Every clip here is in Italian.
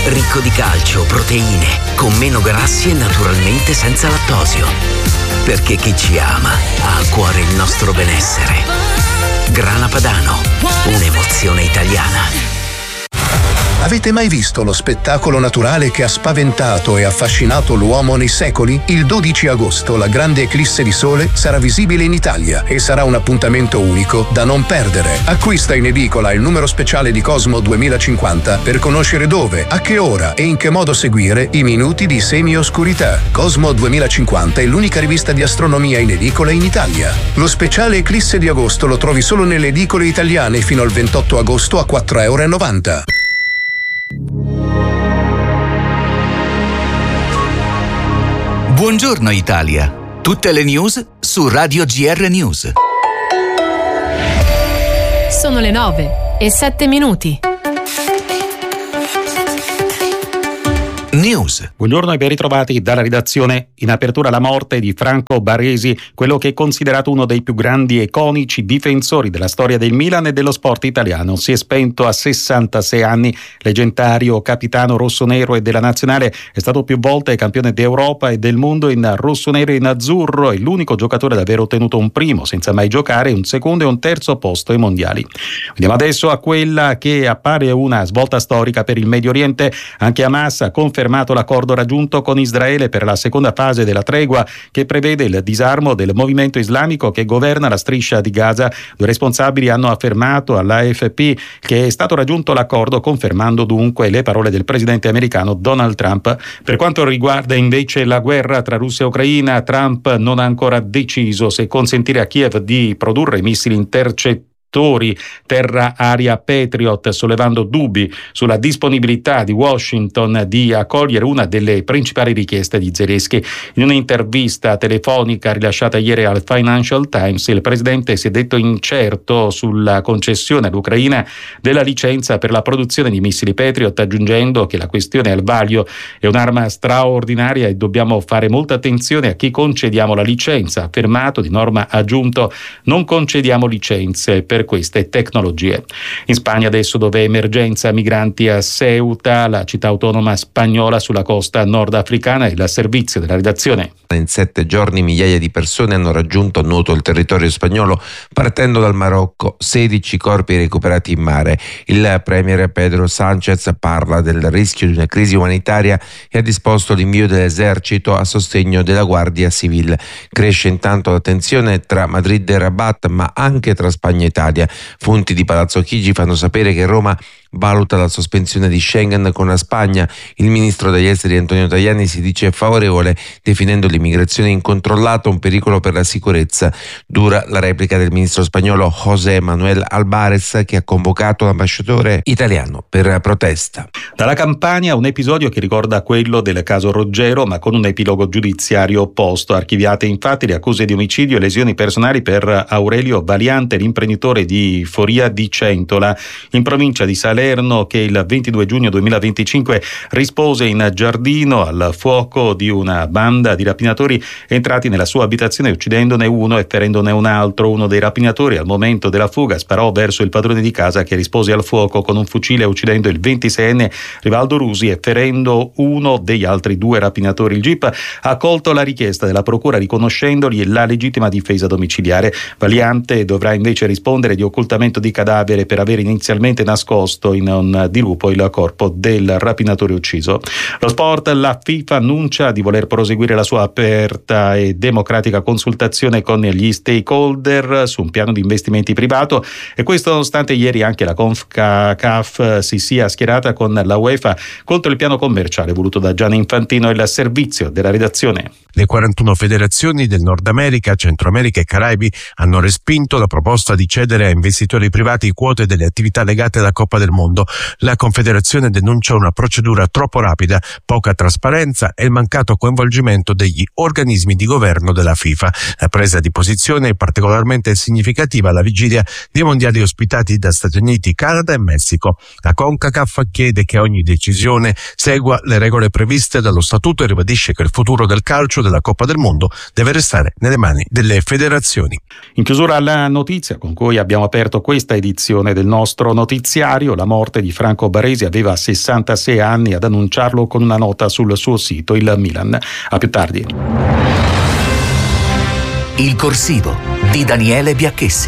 Ricco di calcio, proteine, con meno grassi e naturalmente senza lattosio. Perché chi ci ama ha a cuore il nostro benessere. Grana Padano, un'emozione italiana. Avete mai visto lo spettacolo naturale che ha spaventato e affascinato l'uomo nei secoli? Il 12 agosto la grande eclisse di sole sarà visibile in Italia e sarà un appuntamento unico da non perdere. Acquista in edicola il numero speciale di Cosmo 2050 per conoscere dove, a che ora e in che modo seguire i minuti di semioscurità. Cosmo 2050 è l'unica rivista di astronomia in edicola in Italia. Lo speciale eclisse di agosto lo trovi solo nelle edicole italiane fino al 28 agosto a €4,90. Buongiorno Italia, tutte le news su Radio GR News. Sono le 9:07. News. Buongiorno e ben ritrovati dalla redazione. In apertura la morte di Franco Baresi, quello che è considerato uno dei più grandi e iconici difensori della storia del Milan e dello sport italiano. Si è spento a 66 anni, leggendario capitano rossonero e della nazionale, è stato più volte campione d'Europa e del mondo in rossonero e in azzurro, è l'unico giocatore ad aver ottenuto un primo senza mai giocare, un secondo e un terzo posto ai mondiali. Andiamo adesso a quella che appare una svolta storica per il Medio Oriente. Anche Hamas ha confermato l'accordo raggiunto con Israele per la seconda fase della tregua che prevede il disarmo del movimento islamico che governa la striscia di Gaza. Due responsabili hanno affermato all'AFP che è stato raggiunto l'accordo, confermando dunque le parole del presidente americano Donald Trump. Per quanto riguarda invece la guerra tra Russia e Ucraina, Trump non ha ancora deciso se consentire a Kiev di produrre missili intercettori terra-aria Patriot, sollevando dubbi sulla disponibilità di Washington di accogliere una delle principali richieste di Zelensky. In un'intervista telefonica rilasciata ieri al Financial Times, il presidente si è detto incerto sulla concessione all'Ucraina della licenza per la produzione di missili Patriot, aggiungendo che la questione al vaglio è un'arma straordinaria e dobbiamo fare molta attenzione a chi concediamo la licenza. Affermato, di norma ha aggiunto: non concediamo licenze per queste tecnologie. In Spagna adesso, dove è emergenza migranti a Ceuta, la città autonoma spagnola sulla costa nordafricana, e il servizio della redazione. In 7 giorni migliaia di persone hanno raggiunto a nuoto il territorio spagnolo partendo dal Marocco, 16 corpi recuperati in mare. Il premier Pedro Sánchez parla del rischio di una crisi umanitaria e ha disposto l'invio dell'esercito a sostegno della Guardia Civile. Cresce intanto la tensione tra Madrid e Rabat, ma anche tra Spagna e Italia. Fonti di Palazzo Chigi fanno sapere che Roma valuta la sospensione di Schengen con la Spagna. Il ministro degli esteri Antonio Tajani si dice favorevole, definendo l'immigrazione incontrollata un pericolo per la sicurezza. Dura la replica del ministro spagnolo José Manuel Álvarez, che ha convocato l'ambasciatore italiano per protesta. Dalla Campania un episodio che ricorda quello del caso Roggero, ma con un epilogo giudiziario opposto. Archiviate infatti le accuse di omicidio e lesioni personali per Aurelio Valiante, l'imprenditore di Foria di Centola, in provincia di Salerno, che il 22 giugno 2025 rispose in giardino al fuoco di una banda di rapinatori entrati nella sua abitazione, uccidendone uno e ferendone un altro. Uno dei rapinatori, al momento della fuga, sparò verso il padrone di casa, che rispose al fuoco con un fucile, uccidendo il 26enne Rivaldo Rusi e ferendo uno degli altri 2 rapinatori. Il GIP ha accolto la richiesta della procura, riconoscendogli la legittima difesa domiciliare. Valiante dovrà invece rispondere di occultamento di cadavere per aver inizialmente nascosto in un dirupo il corpo del rapinatore ucciso. Lo sport, la FIFA annuncia di voler proseguire la sua aperta e democratica consultazione con gli stakeholder su un piano di investimenti privato, e questo nonostante ieri anche la CONCACAF si sia schierata con la UEFA contro il piano commerciale voluto da Gianni Infantino. Il servizio della redazione. Le 41 federazioni del Nord America, Centro America e Caraibi hanno respinto la proposta di cedere a investitori privati quote delle attività legate alla Coppa del Mondo. La Confederazione denuncia una procedura troppo rapida, poca trasparenza e il mancato coinvolgimento degli organismi di governo della FIFA. La presa di posizione è particolarmente significativa alla vigilia dei mondiali ospitati da Stati Uniti, Canada e Messico. La CONCACAF chiede che ogni decisione segua le regole previste dallo statuto e ribadisce che il futuro del calcio della Coppa del Mondo deve restare nelle mani delle federazioni. In chiusura alla notizia con cui abbiamo aperto questa edizione del nostro notiziario, la morte di Franco Baresi, aveva 66 anni, ad annunciarlo con una nota sul suo sito, il Milan. A più tardi. Il corsivo di Daniele Biacchessi.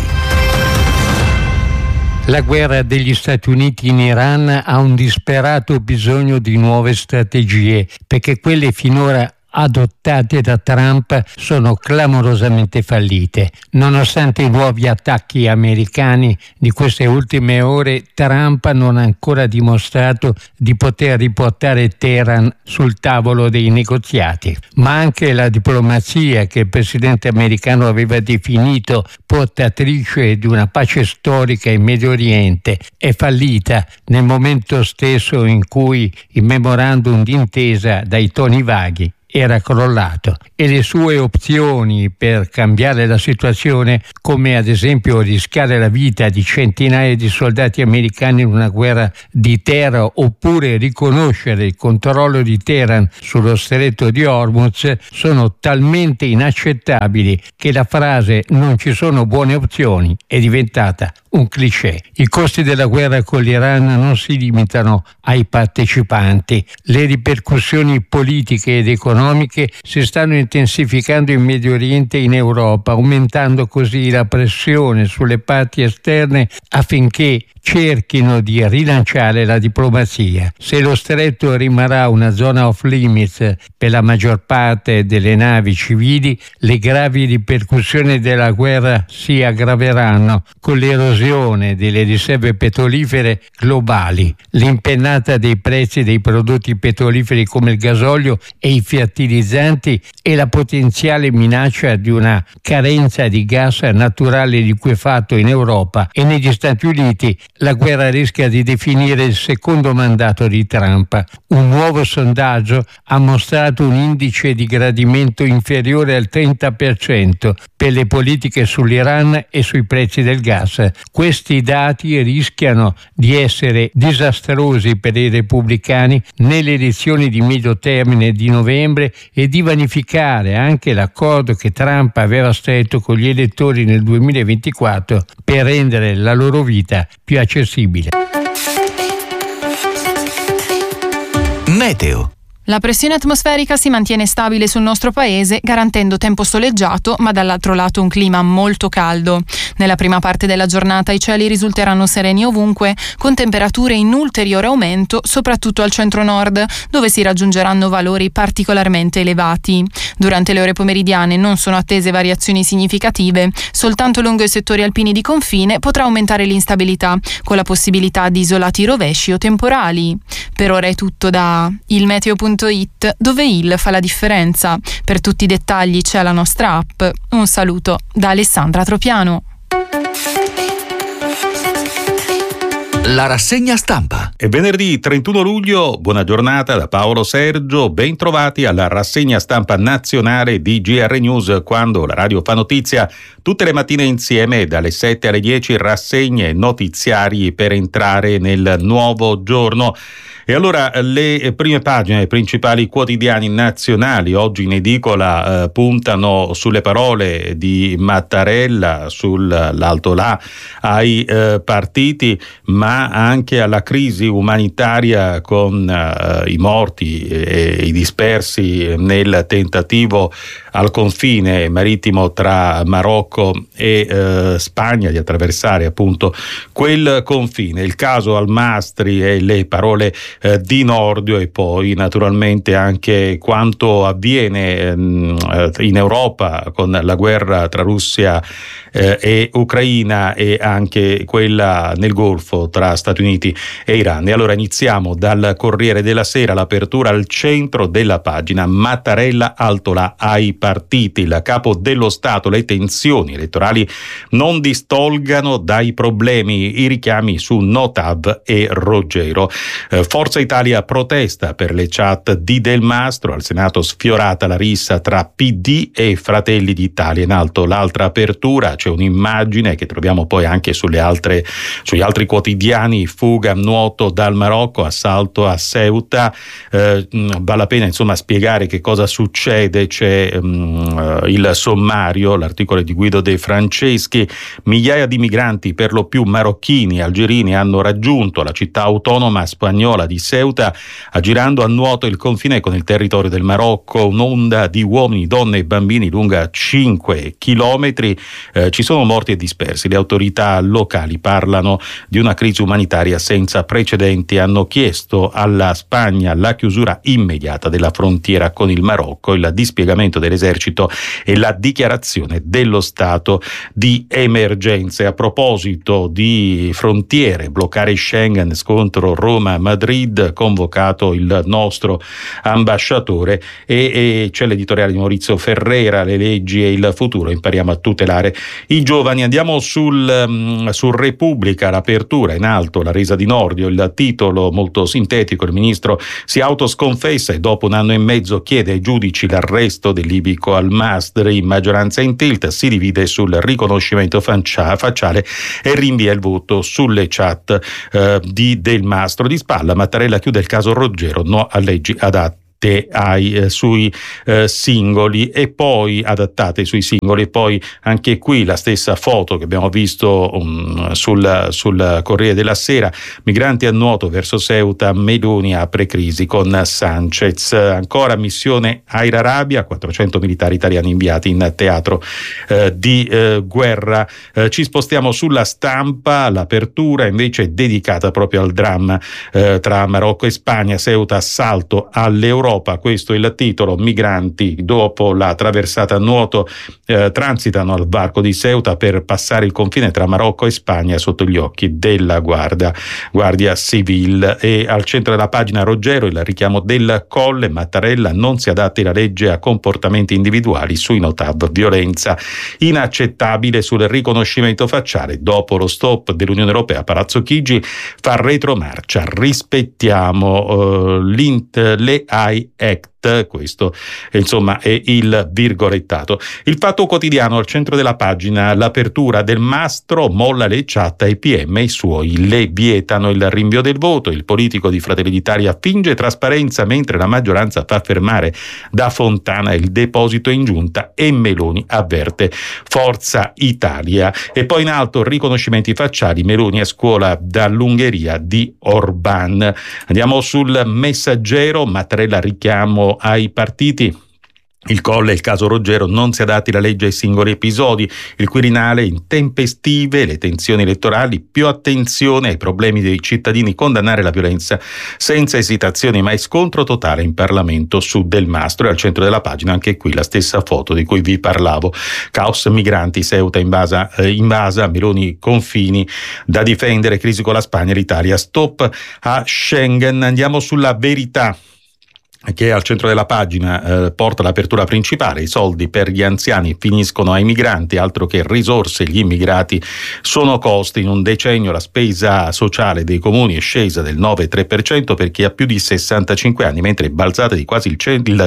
La guerra degli Stati Uniti in Iran ha un disperato bisogno di nuove strategie, perché quelle finora adottate da Trump sono clamorosamente fallite. Nonostante i nuovi attacchi americani di queste ultime ore, Trump non ha ancora dimostrato di poter riportare Teheran sul tavolo dei negoziati. Ma anche la diplomazia, che il presidente americano aveva definito portatrice di una pace storica in Medio Oriente, è fallita nel momento stesso in cui il memorandum d'intesa dai toni vaghi era crollato, e le sue opzioni per cambiare la situazione, come ad esempio rischiare la vita di centinaia di soldati americani in una guerra di terra, oppure riconoscere il controllo di Teheran sullo stretto di Hormuz, sono talmente inaccettabili che la frase "non ci sono buone opzioni" è diventata un cliché. I costi della guerra con l'Iran non si limitano ai partecipanti. Le ripercussioni politiche ed economiche si stanno intensificando in Medio Oriente e in Europa, aumentando così la pressione sulle parti esterne affinché cerchino di rilanciare la diplomazia. Se lo stretto rimarrà una zona off limits per la maggior parte delle navi civili, le gravi ripercussioni della guerra si aggraveranno con l'erosione delle riserve petrolifere globali, l'impennata dei prezzi dei prodotti petroliferi come il gasolio e i fertilizzanti e la potenziale minaccia di una carenza di gas naturale liquefatto in Europa e negli Stati Uniti. La guerra rischia di definire il secondo mandato di Trump. Un nuovo sondaggio ha mostrato un indice di gradimento inferiore al 30% per le politiche sull'Iran e sui prezzi del gas. Questi dati rischiano di essere disastrosi per i repubblicani nelle elezioni di medio termine di novembre e di vanificare anche l'accordo che Trump aveva stretto con gli elettori nel 2024 per rendere la loro vita più accessibile. Meteo. La pressione atmosferica si mantiene stabile sul nostro paese, garantendo tempo soleggiato, ma dall'altro lato un clima molto caldo. Nella prima parte della giornata i cieli risulteranno sereni ovunque, con temperature in ulteriore aumento, soprattutto al centro-nord, dove si raggiungeranno valori particolarmente elevati. Durante le ore pomeridiane non sono attese variazioni significative, soltanto lungo i settori alpini di confine potrà aumentare l'instabilità, con la possibilità di isolati rovesci o temporali. Per ora è tutto da ilmeteo.it, dove il fa la differenza. Per tutti i dettagli c'è la nostra app. Un saluto da Alessandra Tropiano. La rassegna stampa. È venerdì 31 luglio, buona giornata da Paolo Sergio, ben trovati alla rassegna stampa nazionale di GR News, quando la radio fa notizia tutte le mattine insieme dalle 7 alle 10, rassegne notiziari per entrare nel nuovo giorno. E allora le prime pagine dei principali quotidiani nazionali oggi in edicola puntano sulle parole di Mattarella, sull'alto là ai partiti, ma anche alla crisi umanitaria con i morti e i dispersi nel tentativo al confine marittimo tra Marocco e Spagna di attraversare appunto quel confine. Il caso Almastri e le parole di Nordio, e poi naturalmente anche quanto avviene in Europa con la guerra tra Russia e Ucraina, e anche quella nel Golfo tra Stati Uniti e Iran. E allora iniziamo dal Corriere della Sera, l'apertura al centro della pagina: Mattarella alto là ai partiti, il capo dello Stato, le tensioni elettorali non distolgano dai problemi, i richiami su Notab e Roggero. Forza Italia protesta per le chat di Del Mastro, al Senato sfiorata la rissa tra PD e Fratelli d'Italia. In alto l'altra apertura, c'è un'immagine che troviamo poi anche sugli altri quotidiani: fuga nuoto dal Marocco, assalto a Ceuta. Vale la pena insomma spiegare che cosa succede. C'è il sommario, l'articolo di Guido De Franceschi. Migliaia di migranti, per lo più marocchini e algerini, hanno raggiunto la città autonoma spagnola di Ceuta, aggirando a nuoto il confine con il territorio del Marocco. Un'onda di uomini, donne e bambini lunga 5 chilometri. Ci sono morti e dispersi. Le autorità locali parlano di una crisi umanitaria senza precedenti. Hanno chiesto alla Spagna la chiusura immediata della frontiera con il Marocco, il dispiegamento dell'esercito e la dichiarazione dello stato di emergenza. A proposito di frontiere, bloccare Schengen, scontro Roma-Madrid, convocato il nostro ambasciatore, e c'è l'editoriale di Maurizio Ferrera, le leggi e il futuro, impariamo a tutelare i giovani. Andiamo sul Repubblica, l'apertura in alto, la resa di Nordio, il titolo molto sintetico: il ministro si autosconfessa e dopo un anno e mezzo chiede ai giudici l'arresto del libico Al-Masri. Maggioranza in tilt, si divide sul riconoscimento facciale e rinvia il voto sulle chat di Del Mastro. Di spalla Mattarella chiude il caso Roggero, no a leggi adatte sui singoli, e poi adattate sui singoli. E poi anche qui la stessa foto che abbiamo visto sul Corriere della Sera: migranti a nuoto verso Ceuta, Meloni apre crisi con Sanchez. Ancora missione Air Arabia, 400 militari italiani inviati in teatro di guerra. Ci spostiamo sulla Stampa, l'apertura invece è dedicata proprio al dramma tra Marocco e Spagna. Ceuta, assalto all'Europa, questo è il titolo. Migranti dopo la traversata a nuoto transitano al varco di Ceuta per passare il confine tra Marocco e Spagna sotto gli occhi della Guardia Civile. E al centro della pagina Roggero, il richiamo del Colle: Mattarella, non si adatti la legge a comportamenti individuali, sui Notav violenza inaccettabile. Sul riconoscimento facciale, dopo lo stop dell'Unione Europea, Palazzo Chigi fa retromarcia, rispettiamo le AI Act. Questo insomma è il virgolettato. Il Fatto Quotidiano, al centro della pagina, l'apertura del Mastro, molla le chat ai PM, i suoi le vietano il rinvio del voto. Il politico di Fratelli d'Italia finge trasparenza mentre la maggioranza fa fermare da Fontana il deposito in giunta, e Meloni avverte Forza Italia. E poi in alto, riconoscimenti facciali, Meloni a scuola dall'Ungheria di Orban. Andiamo sul Messaggero, Mattarella richiamo ai partiti. Il Colle, il caso Roggero, non si adatti la legge ai singoli episodi. Il Quirinale, intempestive le tensioni elettorali, più attenzione ai problemi dei cittadini, condannare la violenza senza esitazioni, mai scontro totale in Parlamento su Del Mastro. E al centro della pagina anche qui la stessa foto di cui vi parlavo: caos migranti, Ceuta invasa, Meloni confini da difendere, crisi con la Spagna, l'Italia, stop a Schengen. Andiamo sulla Verità, che al centro della pagina porta l'apertura principale: i soldi per gli anziani finiscono ai migranti, altro che risorse, gli immigrati sono costi. In un decennio la spesa sociale dei comuni è scesa del 9,3% per chi ha più di 65 anni, mentre è balzata di quasi il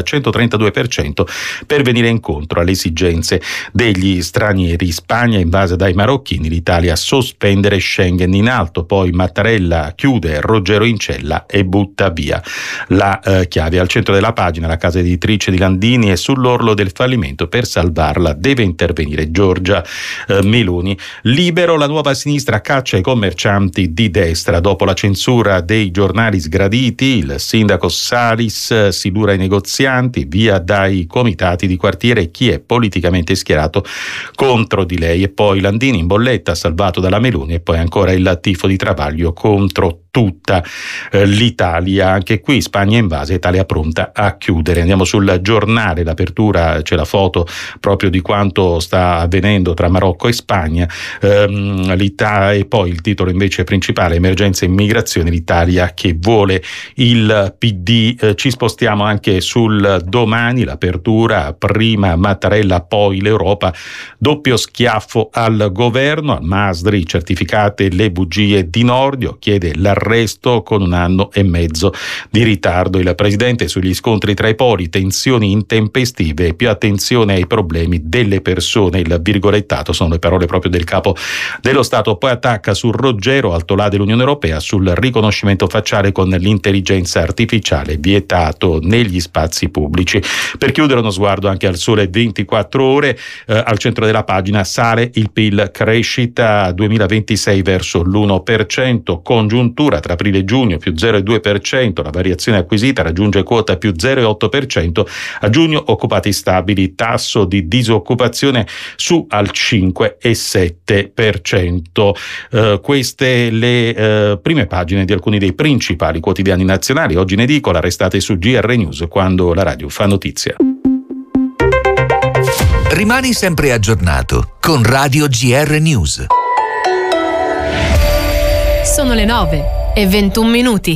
132% per venire incontro alle esigenze degli stranieri. Spagna invasa dai marocchini, l'Italia a sospendere Schengen. In alto poi Mattarella chiude Roggero in cella e butta via la chiave. Al centro della pagina la casa editrice di Landini è sull'orlo del fallimento, per salvarla deve intervenire Giorgia Meloni. Libero, la nuova sinistra caccia i commercianti di destra. Dopo la censura dei giornali sgraditi, il sindaco Salis si dura ai negozianti, via dai comitati di quartiere chi è politicamente schierato contro di lei. E poi Landini in bolletta, salvato dalla Meloni, e poi ancora il tifo di Travaglio contro tutta l'Italia. Anche qui Spagna invasa, Italia pronta a chiudere. Andiamo sul Giornale, l'apertura, c'è la foto proprio di quanto sta avvenendo tra Marocco e Spagna, e poi il titolo invece principale: emergenza immigrazione, l'Italia che vuole il PD. Ci spostiamo anche sul Domani, l'apertura, prima Mattarella poi l'Europa, doppio schiaffo al governo. Al Masri, certificate le bugie di Nordio, chiede l'arresto resto con 1 anno e mezzo di ritardo. Il presidente sugli scontri tra i poli, tensioni intempestive e più attenzione ai problemi delle persone. Il virgolettato sono le parole proprio del capo dello Stato. Poi attacca su Roggero, altolà dell'Unione Europea, sul riconoscimento facciale con l'intelligenza artificiale vietato negli spazi pubblici. Per chiudere uno sguardo anche al Sole 24 Ore, al centro della pagina sale il PIL, crescita 2026 verso l'1%, congiuntura tra aprile e giugno più 0,2%, la variazione acquisita raggiunge quota più 0,8%, a giugno occupati stabili, tasso di disoccupazione su al 5,7%. Queste le prime pagine di alcuni dei principali quotidiani nazionali, oggi in edicola. Restate su GR News, quando la radio fa notizia. Rimani sempre aggiornato con Radio GR News. Sono le 9:21.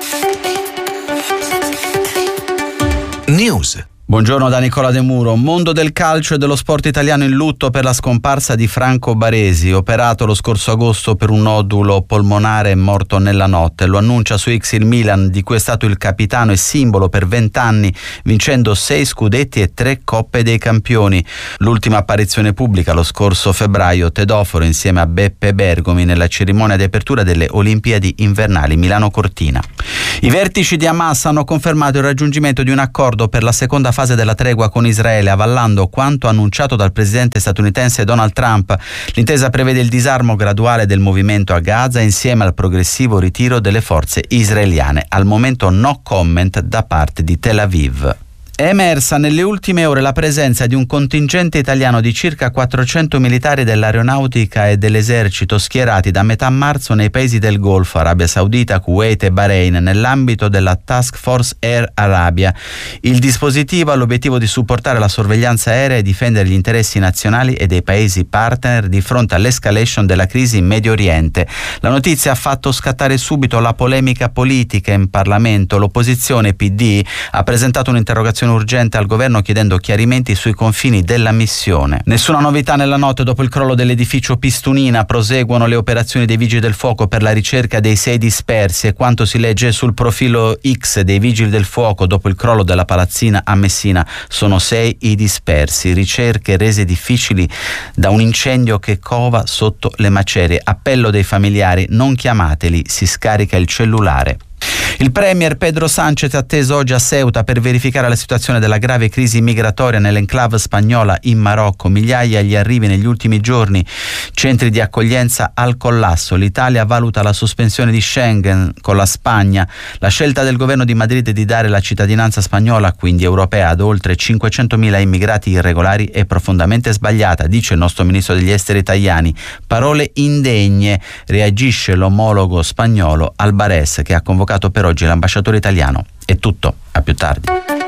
News. Buongiorno da Nicola De Muro. Mondo del calcio e dello sport italiano in lutto per la scomparsa di Franco Baresi, operato lo scorso agosto per un nodulo polmonare e morto nella notte. Lo annuncia su X il Milan, di cui è stato il capitano e simbolo per 20 anni, vincendo 6 scudetti e 3 Coppe dei Campioni. L'ultima apparizione pubblica lo scorso febbraio, Tedoforo insieme a Beppe Bergomi nella cerimonia di apertura delle Olimpiadi invernali Milano-Cortina. I vertici di Hamas hanno confermato il raggiungimento di un accordo per la seconda fase della tregua con Israele, avallando quanto annunciato dal presidente statunitense Donald Trump. L'intesa prevede il disarmo graduale del movimento a Gaza insieme al progressivo ritiro delle forze israeliane. Al momento no comment da parte di Tel Aviv. È emersa nelle ultime ore la presenza di un contingente italiano di circa 400 militari dell'aeronautica e dell'esercito schierati da metà marzo nei paesi del Golfo, Arabia Saudita, Kuwait e Bahrain, nell'ambito della Task Force Air Arabia. Il dispositivo ha l'obiettivo di supportare la sorveglianza aerea e difendere gli interessi nazionali e dei paesi partner di fronte all'escalation della crisi in Medio Oriente. La notizia ha fatto scattare subito la polemica politica in Parlamento. L'opposizione PD ha presentato un'interrogazione urgente al governo chiedendo chiarimenti sui confini della missione. Nessuna novità nella notte dopo il crollo dell'edificio Pistunina. Proseguono le operazioni dei Vigili del Fuoco per la ricerca dei 6 dispersi e quanto si legge sul profilo X dei Vigili del Fuoco dopo il crollo della palazzina a Messina. Sono 6 i dispersi, ricerche rese difficili da un incendio che cova sotto le macerie. Appello dei familiari: non chiamateli, si scarica il cellulare. Il premier Pedro Sánchez è atteso oggi a Ceuta per verificare la situazione della grave crisi migratoria nell'enclave spagnola in Marocco. Migliaia gli arrivi negli ultimi giorni, centri di accoglienza al collasso. L'Italia valuta la sospensione di Schengen con la Spagna. La scelta del governo di Madrid di dare la cittadinanza spagnola, quindi europea, ad oltre 500.000 immigrati irregolari è profondamente sbagliata, dice il nostro ministro degli esteri Tajani. Parole indegne, reagisce l'omologo spagnolo Albares, che ha convocato per oggi l'ambasciatore italiano. È tutto, a più tardi.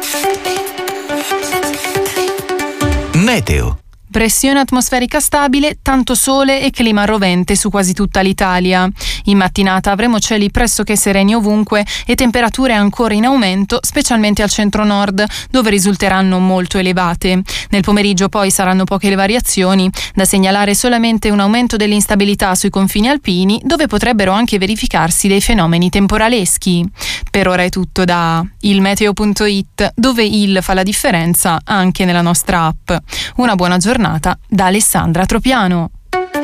Meteo. Pressione atmosferica stabile, tanto sole e clima rovente su quasi tutta l'Italia. In mattinata avremo cieli pressoché sereni ovunque e temperature ancora in aumento, specialmente al centro-nord, dove risulteranno molto elevate. Nel pomeriggio poi saranno poche le variazioni, da segnalare solamente un aumento dell'instabilità sui confini alpini, dove potrebbero anche verificarsi dei fenomeni temporaleschi. Per ora è tutto da ilmeteo.it, dove il fa la differenza anche nella nostra app. Una buona giornata da Alessandra Tropiano.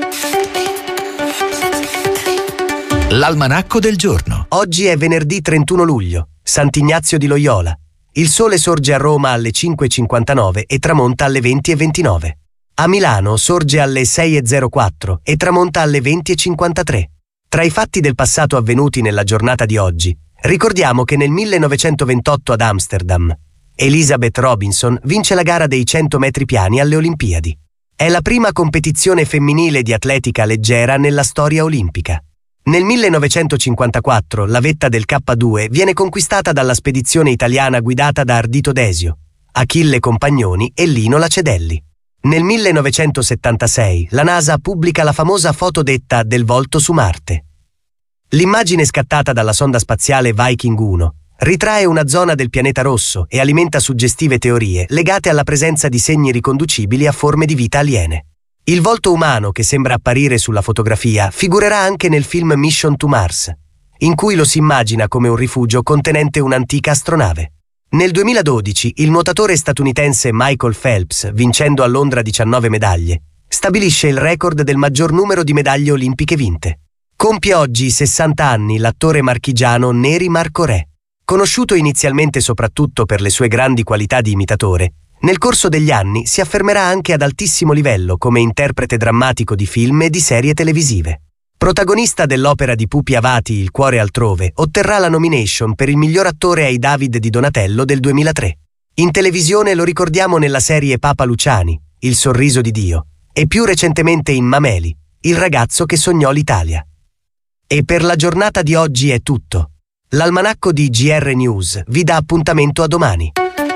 L'almanacco del giorno. Oggi è venerdì 31 luglio, Sant'Ignazio di Loyola. Il sole sorge a Roma alle 5:59 e tramonta alle 20:29. A Milano sorge alle 6:04 e tramonta alle 20:53. Tra i fatti del passato avvenuti nella giornata di oggi, ricordiamo che nel 1928 ad Amsterdam Elizabeth Robinson vince la gara dei 100 metri piani alle Olimpiadi. È la prima competizione femminile di atletica leggera nella storia olimpica. Nel 1954 la vetta del K2 viene conquistata dalla spedizione italiana guidata da Ardito Desio, Achille Compagnoni e Lino Lacedelli. Nel 1976 la NASA pubblica la famosa foto detta del volto su Marte. L'immagine scattata dalla sonda spaziale Viking 1 ritrae una zona del pianeta rosso e alimenta suggestive teorie legate alla presenza di segni riconducibili a forme di vita aliene. Il volto umano che sembra apparire sulla fotografia figurerà anche nel film Mission to Mars. in cui lo si immagina come un rifugio contenente un'antica astronave. Nel 2012 il nuotatore statunitense Michael Phelps, vincendo a Londra 19 medaglie, stabilisce il record del maggior numero di medaglie olimpiche vinte. Compie oggi 60 anni l'attore marchigiano Neri Marco Re. Conosciuto inizialmente soprattutto per le sue grandi qualità di imitatore, nel corso degli anni si affermerà anche ad altissimo livello come interprete drammatico di film e di serie televisive. Protagonista dell'opera di Pupi Avati Il cuore altrove, otterrà la nomination per il miglior attore ai David di Donatello del 2003. In televisione lo ricordiamo nella serie Papa Luciani, Il sorriso di Dio, e più recentemente in Mameli, Il ragazzo che sognò l'Italia. E per la giornata di oggi è tutto. L'almanacco di GR News vi dà appuntamento a domani.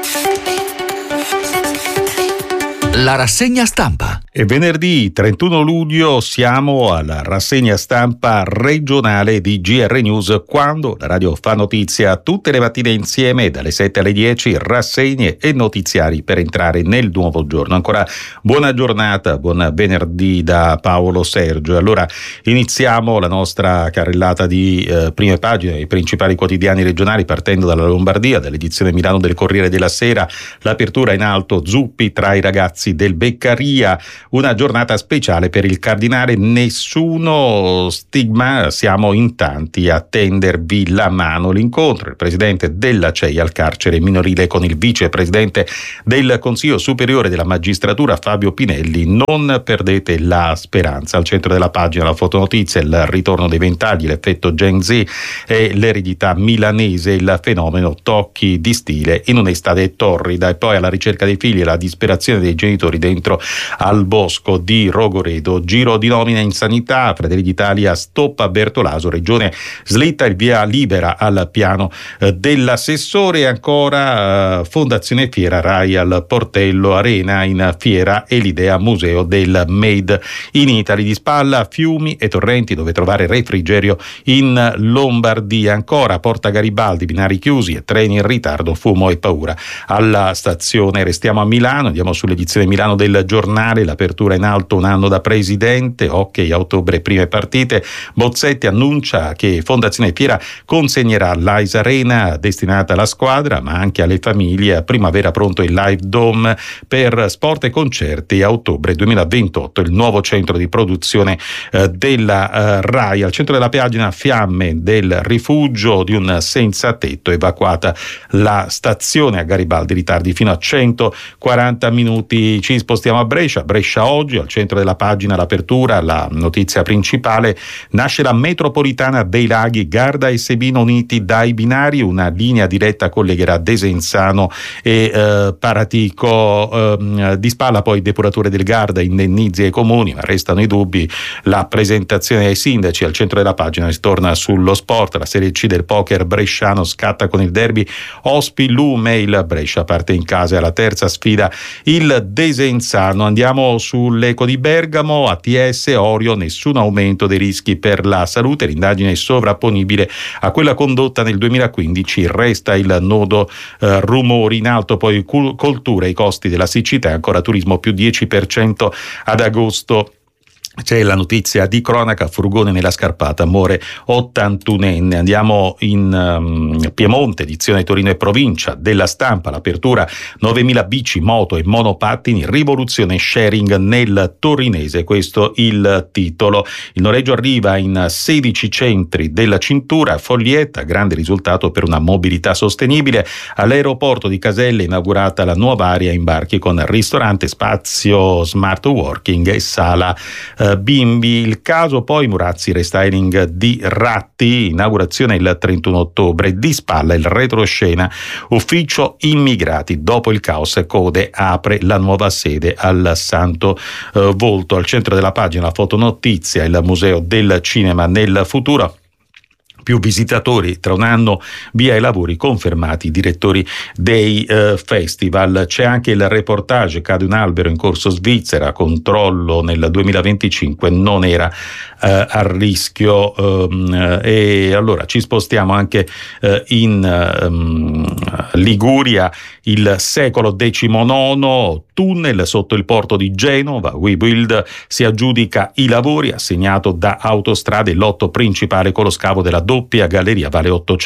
La rassegna stampa. E venerdì 31 luglio siamo alla rassegna stampa regionale di GR News, quando la radio fa notizia tutte le mattine insieme dalle 7 alle 10, rassegne e notiziari per entrare nel nuovo giorno. Ancora buona giornata, buon venerdì da Paolo Sergio. Allora iniziamo la nostra carrellata di prime pagine, i principali quotidiani regionali, partendo dalla Lombardia, dall'edizione Milano del Corriere della Sera. L'apertura in alto, Zuppi tra i ragazzi del Beccaria, una giornata speciale per il Cardinale, nessuno stigma, siamo in tanti a tendervi la mano. L'incontro, il presidente della CEI al carcere minorile con il vicepresidente del Consiglio Superiore della Magistratura Fabio Pinelli, non perdete la speranza. Al centro della pagina la fotonotizia, il ritorno dei ventagli, l'effetto Gen Z e l'eredità milanese, il fenomeno tocchi di stile in un'estate torrida. E poi alla ricerca dei figli e la disperazione dei genitori dentro al bosco di Rogoredo. Giro di nomina in sanità, Fratelli d'Italia stoppa Bertolaso, Regione slitta il via libera al piano dell'assessore. E ancora Fondazione Fiera, Rai al portello, Arena in fiera e l'idea museo del Made in Italy. Di spalla fiumi e torrenti dove trovare refrigerio in Lombardia. Ancora Porta Garibaldi, binari chiusi e treni in ritardo, fumo e paura alla stazione. Restiamo a Milano, andiamo sull'edizione Milano del Giornale, l'apertura in alto, un anno da presidente, ok a ottobre prime partite. Bozzetti annuncia che Fondazione Fiera consegnerà l'Ice Arena destinata alla squadra ma anche alle famiglie. A primavera pronto il Live Dome per sport e concerti. A ottobre 2028 il nuovo centro di produzione della RAI. Al centro della pagina fiamme del rifugio di un senza tetto, evacuata la stazione a Garibaldi, ritardi fino a 140 minuti. Ci spostiamo a Brescia oggi, al centro della pagina l'apertura, la notizia principale, nasce la metropolitana dei laghi, Garda e Sebino uniti dai binari, una linea diretta collegherà Desenzano e Paratico. Di spalla poi depurature del Garda, indennizi ai comuni, ma restano i dubbi, la presentazione ai sindaci. Al centro della pagina si torna sullo sport, la Serie C del poker bresciano scatta con il derby Ospi Lume, il Brescia parte in casa alla terza sfida il Desenzano. Andiamo sull'Eco di Bergamo, ATS, Orio, nessun aumento dei rischi per la salute, l'indagine è sovrapponibile a quella condotta nel 2015, resta il nodo rumori. In alto poi coltura, i costi della siccità e ancora turismo più 10% ad agosto. C'è la notizia di cronaca, furgone nella scarpata, muore 81enne. Andiamo in Piemonte, edizione Torino e provincia della Stampa, l'apertura 9.000 bici, moto e monopattini, rivoluzione sharing nel torinese, questo il titolo. Il noleggio arriva in 16 centri della cintura, Foglietta, grande risultato per una mobilità sostenibile. All'aeroporto di Caselle inaugurata la nuova area imbarchi con ristorante, spazio smart working e sala bimbi. Il caso poi Murazzi, restyling di Ratti, inaugurazione il 31 ottobre. Di spalla il retroscena, ufficio immigrati, dopo il caos Code apre la nuova sede al Santo Volto. Al centro della pagina la fotonotizia, il museo del cinema nel futuro. Più visitatori tra un anno, via i lavori, confermati i direttori dei festival. C'è anche il reportage, cade un albero in corso Svizzera, controllo nel 2025 non era a rischio. E allora ci spostiamo anche in Liguria, il secolo XIX, tunnel sotto il porto di Genova, Webuild si aggiudica i lavori, assegnato da Autostrade, lotto principale con lo scavo della doppia galleria, vale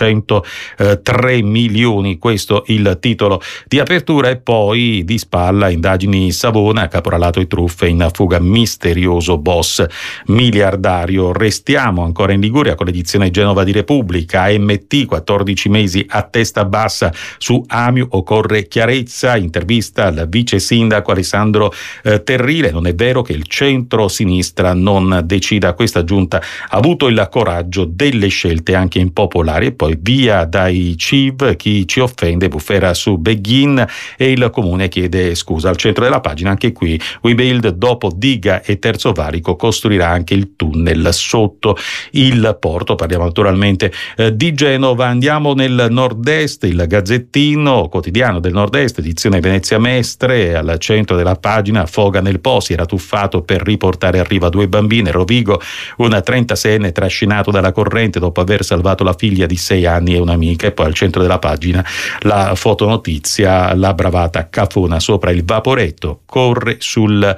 803 milioni, questo il titolo di apertura. E poi di spalla indagini Savona, caporalato e truffe in fuga, misterioso boss miliardario. Restiamo ancora in Liguria con l'edizione Genova di Repubblica. AMT 14 mesi a testa bassa su Amiu, occorre chiarezza, intervista al vice sindaco Alessandro Terrile. Non è vero che il centro-sinistra non decida, questa giunta ha avuto il coraggio delle scelte anche impopolari. E poi via dai CIV, chi ci offende, bufera su Beghin e il comune chiede scusa. Al centro della pagina anche qui WeBuild, dopo diga e terzo valico costruirà anche il tunnel sotto il porto. Parliamo naturalmente di Genova, andiamo nel nord-est. Il Gazzettino, quotidiano del nord-est, edizione Venezia Mestre, al centro della pagina foga nel Po, si era tuffato per riportare a riva 2 bambine. Rovigo, un 36enne trascinato dalla corrente dopo aver salvato la figlia di 6 anni e un'amica. E poi al centro della pagina la fotonotizia, la bravata cafona sopra il vaporetto, corre sul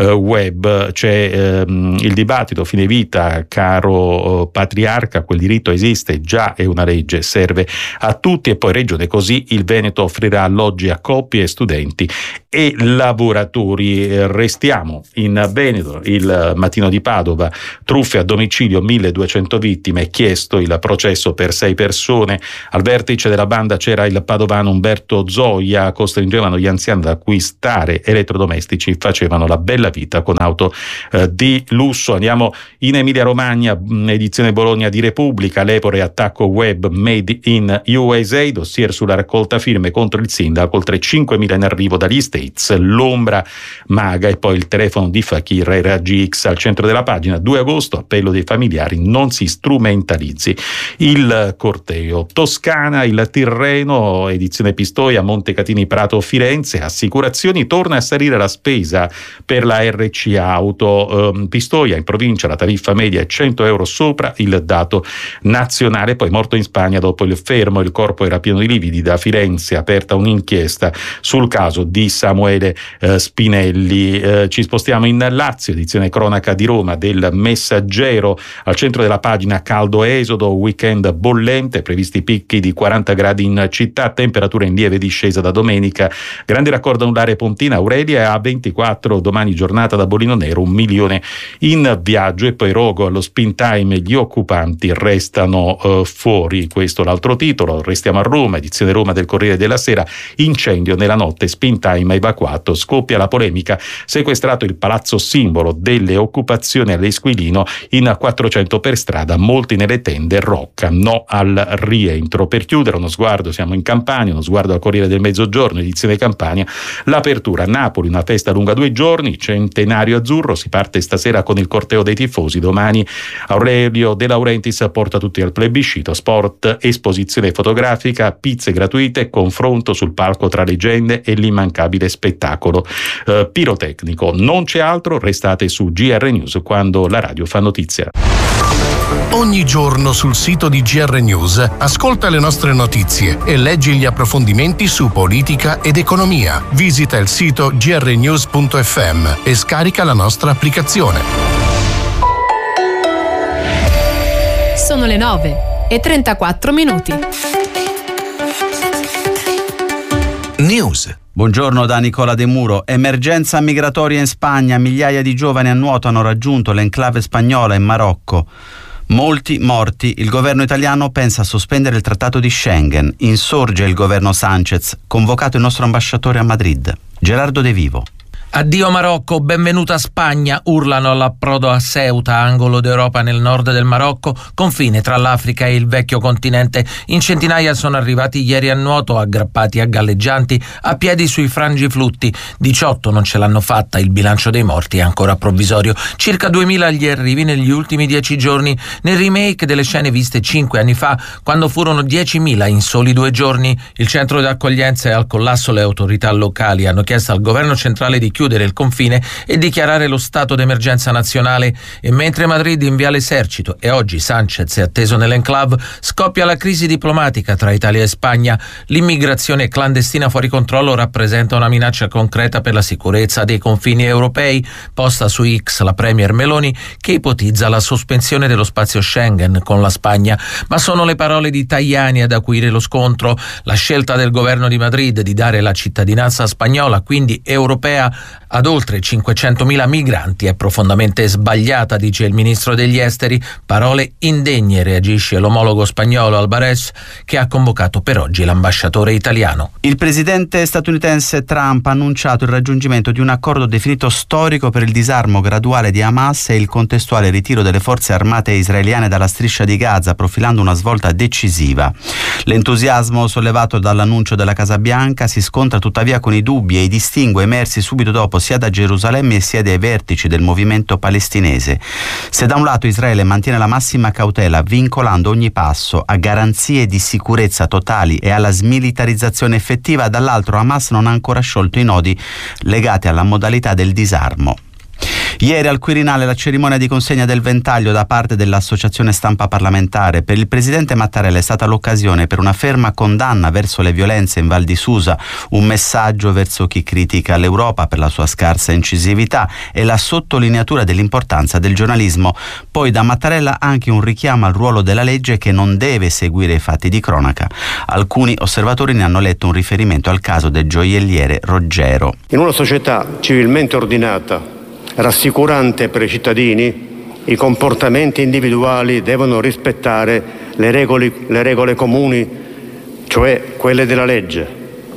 web. C'è il dibattito fine vita, caro patriarca, quel diritto esiste già, è una legge, serve a tutti. E poi Regione Così, il Veneto offrirà alloggi a coppie e studenti e lavoratori. Restiamo in Veneto, il Mattino di Padova, truffe a domicilio, 1200 vittime, chiesto il processo per 6 persone. Al vertice della banda c'era il padovano Umberto Zoia, costringevano gli anziani ad acquistare elettrodomestici, facevano la bella vita con auto di lusso. Andiamo in Emilia Romagna, edizione Bologna di Repubblica, Lepore, attacco web made in USA, dossier sulla raccolta firme contro il sindaco, oltre 5.000 in arrivo dagli States, l'ombra maga. E poi il telefono di Fakir e Raggi X al centro della pagina. 2 agosto, appello dei familiari, non si strumentalizzi il corteo. Toscana, il Tirreno, edizione Pistoia, Montecatini Prato Firenze, assicurazioni, torna a salire la spesa per la RC Auto. Pistoia, in provincia la tariffa media è 100 euro sopra il dato nazionale. Poi morto in Spagna dopo il fermo, il corpo era pieno di lividi. Da Firenze aperta un'inchiesta sul caso di Samuele Spinelli. Ci spostiamo in Lazio, edizione cronaca di Roma del Messaggero, al centro della pagina caldo esodo, weekend bollente, previsti picchi di 40 gradi in città, temperatura in lieve discesa da domenica, grande raccordo anulare Pontina Aurelia a 24, domani giornata da Bollino Nero, 1 milione in viaggio. E poi Rogo allo spin time, gli occupanti restano fuori, questo l'altro titolo. Restiamo a Roma, edizione Roma del Corriere della Sera, incendio nella notte, spin time evacuato, scoppia la polemica, sequestrato il palazzo simbolo delle occupazioni all'Esquilino, in 400 per strada, molti nelle tende, Rocca no al rientro. Per chiudere uno sguardo, siamo in Campania, uno sguardo al Corriere del Mezzogiorno, edizione Campania, l'apertura Napoli, una festa lunga 2 giorni, centenario azzurro, si parte stasera con il corteo dei tifosi, domani Aurelio De Laurentiis porta tutti al plebiscito, sport, esposizione fotografica, pizze gratuite, confronto sul palco tra leggende e l'immancabile spettacolo pirotecnico. Non c'è altro, restate su GR News quando la radio fa notizia. Ogni giorno sul sito di GR News ascolta le nostre notizie e leggi gli approfondimenti su politica ed economia. Visita il sito grnews.fm e scarica la nostra applicazione. Sono le 9:34. News. Buongiorno da Nicola De Muro. Emergenza migratoria in Spagna, migliaia di giovani a nuoto hanno raggiunto l'enclave spagnola in Marocco. Molti morti, il governo italiano pensa a sospendere il trattato di Schengen. Insorge il governo Sanchez, convocato il nostro ambasciatore a Madrid. Gerardo De Vivo. Addio Marocco, benvenuta Spagna, urlano all'approdo a Ceuta, angolo d'Europa nel nord del Marocco, confine tra l'Africa e il vecchio continente. In centinaia sono arrivati ieri a nuoto, aggrappati a galleggianti, a piedi sui frangiflutti. 18 non ce l'hanno fatta, il bilancio dei morti è ancora provvisorio. Circa 2000 gli arrivi negli ultimi 10 giorni, nel remake delle scene viste 5 anni fa, quando furono 10.000 in soli 2 giorni. Il centro di accoglienza è al collasso, le autorità locali hanno chiesto al governo centrale di chiudere chiudere il confine e dichiarare lo stato d'emergenza nazionale. E mentre Madrid invia l'esercito e oggi Sanchez è atteso nell'enclave, scoppia la crisi diplomatica tra Italia e Spagna. L'immigrazione clandestina fuori controllo rappresenta una minaccia concreta per la sicurezza dei confini europei. Posta su X la premier Meloni, che ipotizza la sospensione dello spazio Schengen con la Spagna. Ma sono le parole di Tajani ad acuire lo scontro. La scelta del governo di Madrid di dare la cittadinanza spagnola, quindi europea, ad oltre 500.000 migranti è profondamente sbagliata, dice il ministro degli esteri. Parole indegne, reagisce l'omologo spagnolo Alvarez, che ha convocato per oggi l'ambasciatore italiano. Il presidente statunitense Trump ha annunciato il raggiungimento di un accordo definito storico per il disarmo graduale di Hamas e il contestuale ritiro delle forze armate israeliane dalla striscia di Gaza, profilando una svolta decisiva. L'entusiasmo sollevato dall'annuncio della Casa Bianca si scontra tuttavia con i dubbi e i distinguo emersi subito dopo sia da Gerusalemme sia dai vertici del movimento palestinese. Se da un lato Israele mantiene la massima cautela, vincolando ogni passo a garanzie di sicurezza totali e alla smilitarizzazione effettiva, dall'altro Hamas non ha ancora sciolto i nodi legati alla modalità del disarmo. Ieri al Quirinale la cerimonia di consegna del ventaglio da parte dell'Associazione Stampa Parlamentare. Per il presidente Mattarella è stata l'occasione per una ferma condanna verso le violenze in Val di Susa, un messaggio verso chi critica l'Europa per la sua scarsa incisività e la sottolineatura dell'importanza del giornalismo. Poi da Mattarella anche un richiamo al ruolo della legge, che non deve seguire i fatti di cronaca. Alcuni osservatori ne hanno letto un riferimento al caso del gioielliere Roggero. In una società civilmente ordinata, rassicurante per i cittadini, i comportamenti individuali devono rispettare le regole comuni, cioè quelle della legge.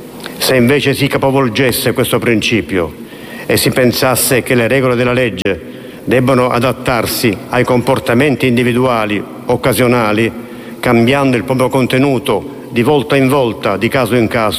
Se invece si capovolgesse questo principio e si pensasse che le regole della legge debbano adattarsi ai comportamenti individuali occasionali, cambiando il proprio contenuto di volta in volta, di caso in caso,